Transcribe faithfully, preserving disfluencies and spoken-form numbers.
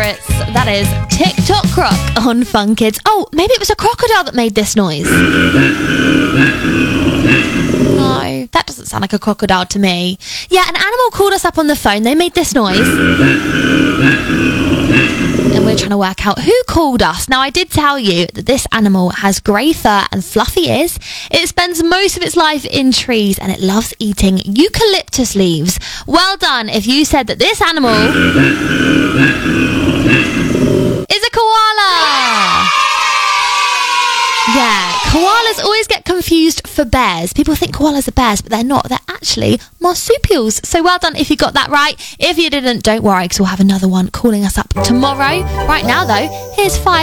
favourites. That is TikTok Croc on Fun Kids. Oh, maybe it was a crocodile that made this noise. No, that doesn't sound like a crocodile to me. Yeah, an animal called us up on the phone. They made this noise. And we're trying to work out who called us. Now, I did tell you that this animal has grey fur and fluffy ears. It spends most of its life in trees and it loves eating eucalyptus leaves. Well done if you said that this animal is a koala. Yeah, koalas always get confused for bears. People think koalas are bears, but they're not. They're actually marsupials. So well done if you got that right. If you didn't, don't worry, because we'll have another one calling us up tomorrow. Right now, though, here's five.